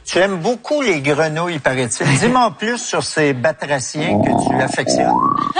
Tu aimes beaucoup les grenouilles, paraît-il. Dis-moi en plus sur ces batraciens que tu affectionnes.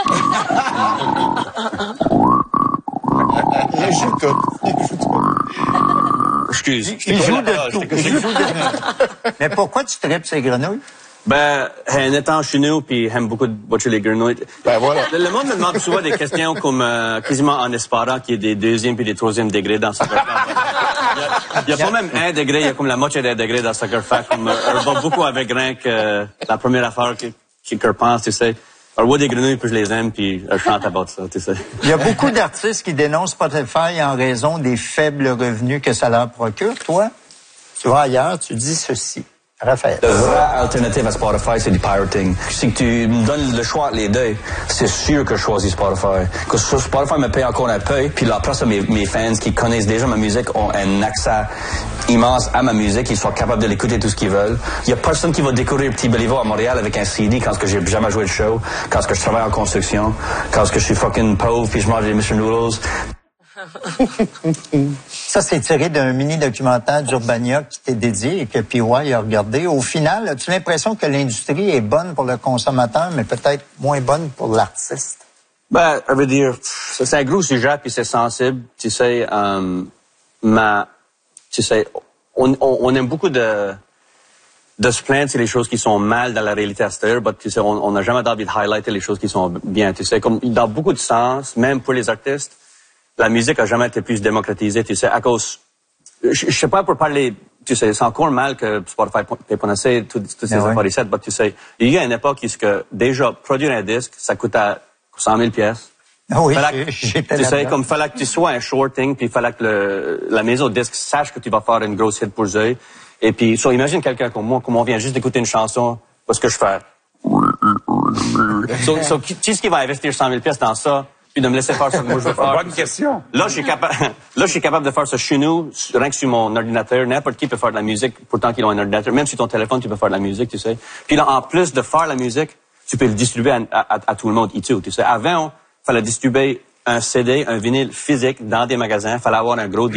Il joue tout. Excuse. Il joue de tout. Mais pourquoi tu tripes ces grenouilles? Ben, en étant chez nous, puis j'aime beaucoup de watcher les grenouilles. Ben voilà. Le monde me demande souvent des questions comme quasiment en espérant qu'il y ait des deuxième puis des troisième degrés dans Sucker Fact. Il y a pas même un degré, il y a comme la moitié d'un degré dans Sucker Fact. On va beaucoup avec rien que la première affaire que pense, tu sais. Alors, je vois des grenouilles, puis je les aime, puis je chante about ça, tu sais. Il y a beaucoup d'artistes qui dénoncent Spotify en raison des faibles revenus que ça leur procure. Toi, tu vas ailleurs, tu dis ceci. Raphaël. La vraie alternative à Spotify, c'est du pirating. Si tu me donnes le choix entre les deux, c'est sûr que je choisis Spotify. Que Spotify me paye encore un peu, puis là, après ça, mes fans qui connaissent déjà ma musique ont un accès immense à ma musique, ils sont capables de l'écouter tout ce qu'ils veulent. Il y a personne qui va découvrir Petit Béliveau à Montréal avec un CD quand j'ai jamais joué de show, quand je travaille en construction, quand je suis fucking pauvre puis je mange des Mission Noodles. Ça, c'est tiré d'un mini-documentaire d'Urbania qui t'est dédié et que PY a regardé. Au final, as-tu l'impression que l'industrie est bonne pour le consommateur, mais peut-être moins bonne pour l'artiste? Ben, je veux dire, c'est un gros sujet, puis c'est sensible. Tu sais, on aime beaucoup de se plaindre sur les choses qui sont mal dans la réalité extérieure, mais tu sais, on n'a jamais envie de highlighter les choses qui sont bien. Tu sais, comme dans beaucoup de sens, même pour les artistes, la musique a jamais été plus démocratisée, tu sais, à cause, je sais pas pour parler, tu sais, c'est encore mal que Spotify t'ait prononcé toutes ces affaires ici, mais tu sais, il y a une époque où déjà produire un disque, ça coûte à 100 000 pièces. Oui, j'étais tu sais, comme fallait que tu sois un shorting, puis fallait que la maison de disque sache que tu vas faire une grosse hit pour eux. Et puis, imagine quelqu'un comme moi, comme on vient juste d'écouter une chanson, parce que je fais. Qui est-ce qui va investir 100 000 pièces dans ça? Puis de me laisser faire ce que moi je veux faire. Bonne question. Là, je suis capable de faire ça chez nous, rien que sur mon ordinateur. N'importe qui peut faire de la musique, pourtant qu'ils ont un ordinateur. Même sur ton téléphone, tu peux faire de la musique, tu sais. Puis là, en plus de faire la musique, tu peux le distribuer à tout le monde, tu sais. Avant, il fallait distribuer un CD, un vinyle physique dans des magasins. Il fallait avoir un gros